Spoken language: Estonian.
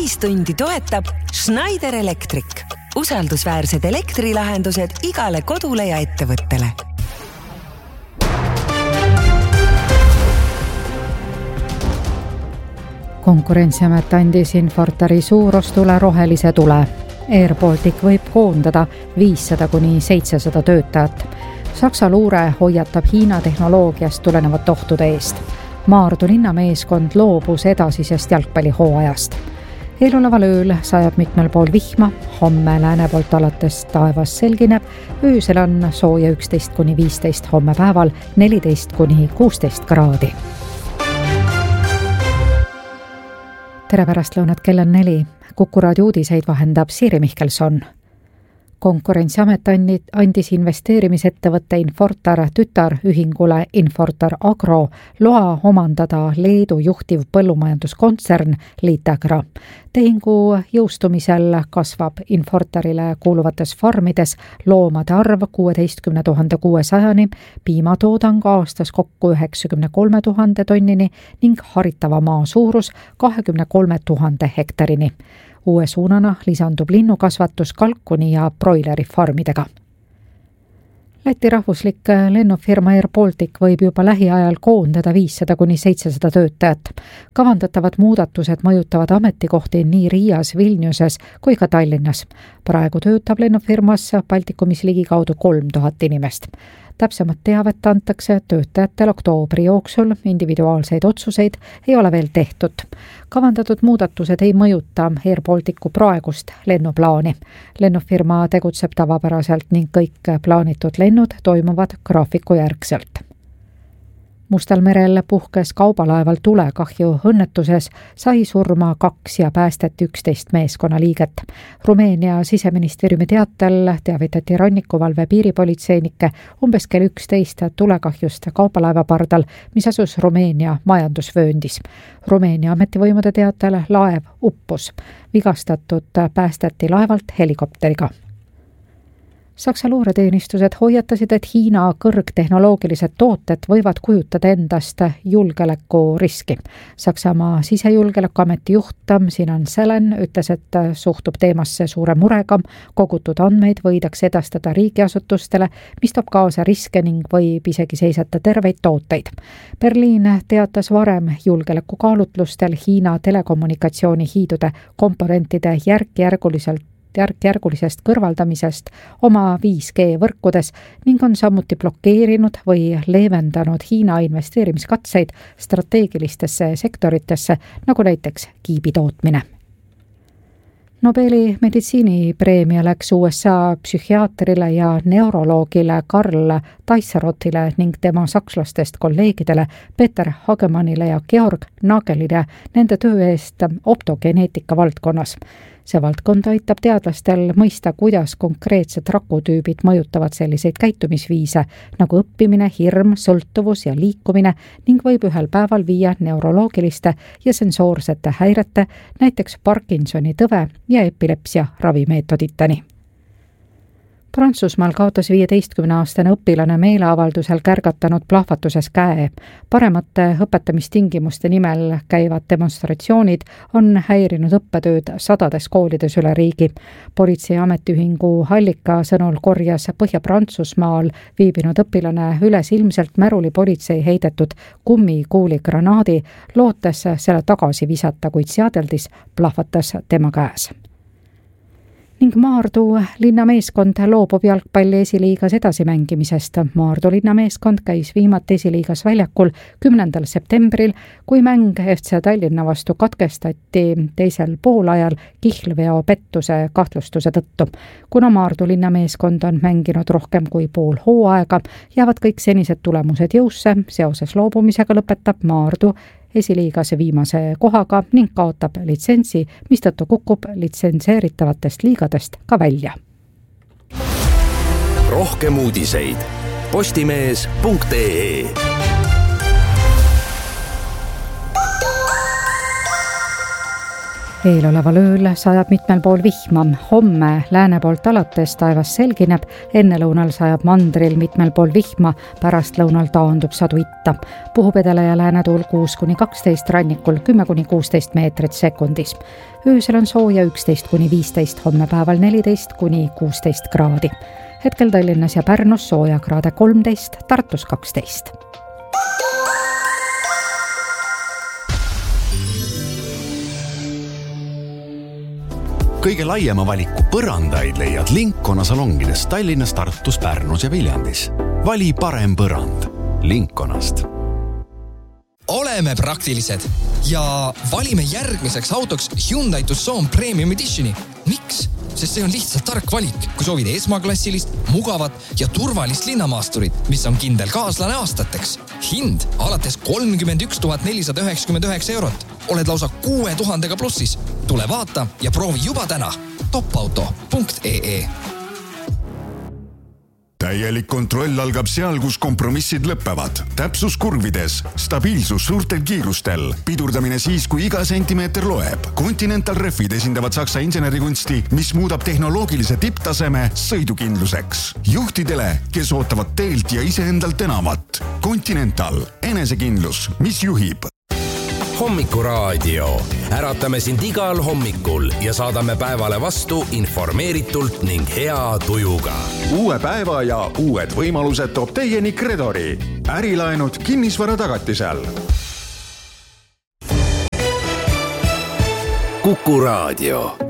Uudistundi toetab Schneider Electric. Usaldusväärsed elektrilahendused igale kodule ja ettevõttele. Konkurentsiamet andis Infortari suurostule rohelise tule. Air Baltic võib koondada 500–700 töötajat. Saksa luure hoiatab Hiina tehnoloogiast tulenevat ohtude eest. Maardu linnameeskond loobus edasisest jalgpallihooajast. Eeloleval ööl sajab mitmel pool vihma, homme lääne poolt alates taevas selgineb, öösel on sooja 11–15, homme päeval 14–16 kraadi. Tere pärastlõunat, kell on 4. Kuku raadio uudiseid vahendab Siiri Mihkelson. Konkurentsiamet andis investeerimisettevõtte Infortar tütarühingule Infortar Agro loa omandada Leedu juhtiv põllumajanduskontsern Litegra. Tehingu jõustumisel kasvab Infortarile kuuluvates farmides loomade arv 16 600-ni, piimatoodang aastas kokku 93 000 tonnini ning haritava maa suurus 23 000 hektarini. Uue suunana lisandub linnukasvatus kalkuni ja broileri farmidega. Läti rahvuslik lennufirma Air Baltic võib juba lähiajal koondada 500–700 töötajat. Kavandatavad muudatused mõjutavad ametikohti nii Riias, Vilniuses kui ka Tallinnas. Praegu töötab lennufirmas Baltikumis ligikaudu 3000 inimest. Täpsemat teavet antakse töötajatel oktoobri jooksul, individuaalseid otsuseid ei ole veel tehtud. Kavandatud muudatused ei mõjuta Air Balticu praegust lennuplaani. Lennufirma tegutseb tavapäraselt ning kõik plaanitud lennud toimuvad graafiku järgselt. Mustal merel puhkes kaubalaeval tulekahju õnnetuses, sai surma 2 ja päästeti 11 meeskonnaliiget. Rumeenia siseministeeriumi teatel teavitati rannikuvalve piiripolitseinikke umbes kell 11 tulekahjust kaubalaeva pardal, mis asus Rumeenia majandusvööndis. Rumeenia ametivõimude teatel laev uppus. Vigastatud päästeti laevalt helikopteriga. Saksa luureteenistused hoiatasid, et Hiina kõrgtehnoloogilised tooted võivad kujutada endast julgeolekuriski. Saksamaa sisejulgeolekuameti juht Sinan Selen ütles, et suhtub teemasse suure murega, kogutud andmeid võidakse edastada riigiasutustele, mis toob kaasa riske ning võib isegi seisata terveid tooteid. Berliin teatas varem julgeolekukaalutlustel Hiina telekommunikatsioonihiidude komponentide järkjärgulisest kõrvaldamisest oma 5G võrkudes ning on samuti blokeerinud või leevendanud Hiina investeerimiskatseid strateegilistesse sektoritesse, nagu näiteks kiibitootmine. Nobeli meditsiinipreemia läks USA psühhiaatrile ja neuroloogile Karl Taissarotile ning tema sakslastest kolleegidele Peter Hagemannile ja Georg Nagelile nende töö eest optogeneetika valdkonnas. See valdkond aitab teadlastel mõista, kuidas konkreetsed rakutüübid mõjutavad selliseid käitumisviise nagu õppimine, hirm, sõltuvus ja liikumine ning võib ühel päeval viia neuroloogiliste ja sensoorsete häirete, näiteks Parkinsoni tõve ja epilepsia ravimeetoditeni. Prantsusmaal kaotas 15-aastane õpilane meeleavaldusel kärgatanud plahvatuses käe. Paremate õpetamistingimuste nimel käivad demonstratsioonid on häirinud õppetööd sadades koolides üle riigi. Politsei ametiühingu Allika sõnul korjas Põhja-Prantsusmaal viibinud õpilane üles ilmselt märuli politsei heidetud kummikuuligranaadi, lootes selle tagasi visata, kuid seadeldis plahvatas tema käes. Ning Maardu linnameeskond loobub jalgpalli esiliigas edasimängimisest. Maardu linnameeskond käis viimati esiliigas väljakul 10. septembril, kui mäng FC Tallinna vastu katkestati teisel poolajal kihlveo pettuse kahtlustuse tõttu. Kuna Maardu linnameeskond on mänginud rohkem kui pool hooaega, jäävad kõik senised tulemused jõusse. Seoses loobumisega lõpetab Maardu esiliigas viimase kohaga ning kaotab litsentsi, mistõttu kukub litsenseeritavatest liigadest ka välja. Rohkem uudiseid postimees.ee. Eeloleval ööl sajab mitmel pool vihma. Homme lääne poolt alates taevas selgineb, ennelõunal sajab mandril mitmel pool vihma, pärastlõunal taandub sadu itta. Puhub edele ja läänetuul 6-12, rannikul 10-16 meetrit sekundis. Öösel on sooja 11-15, homme päeval 14-16 kraadi. Hetkel Tallinnas ja Pärnus sooja kraade 13, Tartus 12. Kõige laiema valiku põrandaid leiad Lincona salongides Tallinnas, Tartus, Pärnus ja Viljandis. Vali parem põrand Linconast. Oleme praktilised ja valime järgmiseks autoks Hyundai Tucson Premium Editioni. Miks? Sest see on lihtsalt tark valik, kui soovid esmaklassilist, mugavat ja turvalist linnamaasturit, mis on kindel kaaslane aastateks. Hind alates 31 499 eurot. Oled lausa 6000 plussis. Tule vaata ja proovi juba täna. topauto.ee. Täielik kontroll algab seal, kus kompromissid lõppevad. Täpsus kurvides, stabiilsus suurtel kiirustel, pidurdamine siis, kui iga sentimeeter loeb. Continental Refid esindavad Saksa insenerikunsti, mis muudab tehnoloogilise tipptaseme sõidukindluseks. Juhtidele, kes ootavad teelt ja iseendalt enamat. Continental, enesekindlus, mis juhib. Hommikuraadio. Äratame sind igal hommikul ja saadame päevale vastu informeeritult ning hea tujuga. Uue päeva ja uued võimalused toob teieni Credori. Ärilaenud kinnisvara tagatisel. Kuku Raadio.